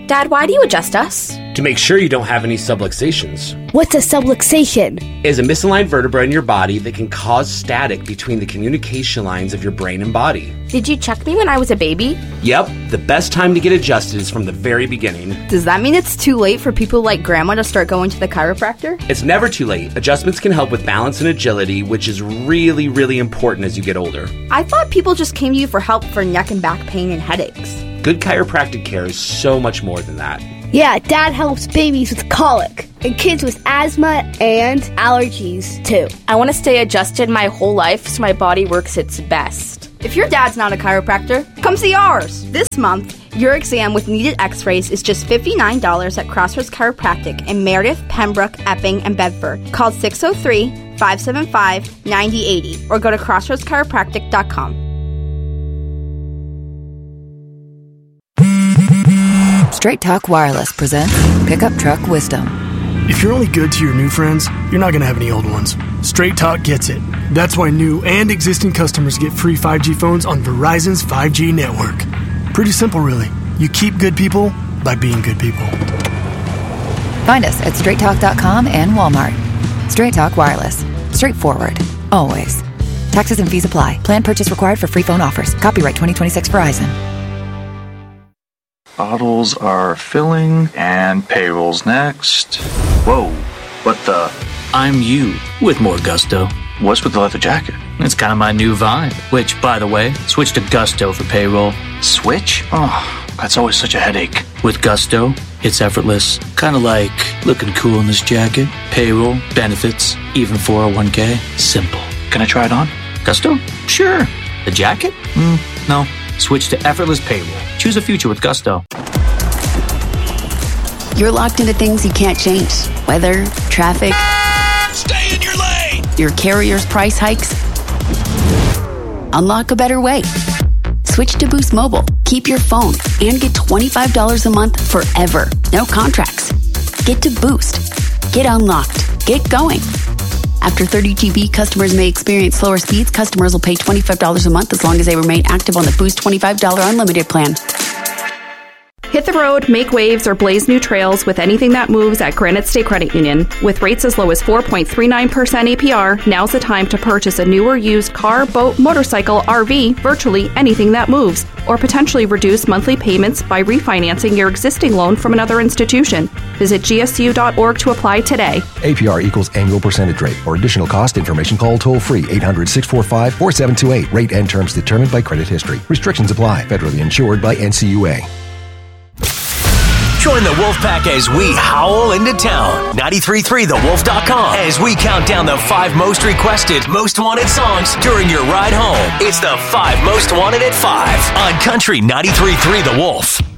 Dad, why do you adjust us? To make sure you don't have any subluxations. What's a subluxation? Is a misaligned vertebra in your body that can cause static between the communication lines of your brain and body. Did you check me when I was a baby? Yep, the best time to get adjusted is from the very beginning. Does that mean it's too late for people like Grandma to start going to the chiropractor? It's never too late. Adjustments can help with balance and agility, which is really, really important as you get older. I thought people just came to you for help for neck and back pain and headaches. Good chiropractic care is so much more than that. Yeah, Dad helps babies with colic and kids with asthma and allergies, too. I want to stay adjusted my whole life so my body works its best. If your dad's not a chiropractor, come see ours. This month, your exam with needed x-rays is just $59 at Crossroads Chiropractic in Meredith, Pembroke, Epping, and Bedford. Call 603-575-9080 or go to crossroadschiropractic.com. Straight Talk Wireless presents Pickup Truck Wisdom. If you're only good to your new friends, you're not going to have any old ones. Straight Talk gets it. That's why new and existing customers get free 5G phones on Verizon's 5G network. Pretty simple, really. You keep good people by being good people. Find us at straighttalk.com and Walmart. Straight Talk Wireless. Straightforward. Always. Taxes and fees apply. Plan purchase required for free phone offers. Copyright 2026 Verizon. Bottles are filling, and payroll's next. Whoa, what the? I'm you, with more gusto. What's with the leather jacket? It's kind of my new vibe, which, by the way, switch to Gusto for payroll. Switch? Oh, that's always such a headache. With Gusto, it's effortless. Kind of like looking cool in this jacket. Payroll, benefits, even 401k. Simple. Can I try it on? Gusto? Sure. The jacket? No. Switch to effortless payroll. Choose a future with Gusto. You're locked into things you can't change. Weather, traffic. Stay in your lane! Your carrier's price hikes. Unlock a better way. Switch to Boost Mobile. Keep your phone and get $25 a month forever. No contracts. Get to Boost. Get unlocked. Get going. After 30 GB, customers may experience slower speeds. Customers will pay $25 a month as long as they remain active on the Boost $25 unlimited plan. Hit the road, make waves, or blaze new trails with anything that moves at Granite State Credit Union. With rates as low as 4.39% APR, now's the time to purchase a new or used car, boat, motorcycle, RV, virtually anything that moves, or potentially reduce monthly payments by refinancing your existing loan from another institution. Visit gsu.org to apply today. APR equals annual percentage rate. For additional cost information, call toll-free 800-645-4728. Rate and terms determined by credit history. Restrictions apply. Federally insured by NCUA. Join the Wolfpack as we howl into town. 93.3thewolf.com as we count down the 5 most requested, most wanted songs during your ride home. It's the 5 most wanted at 5 on Country 93.3 The Wolf.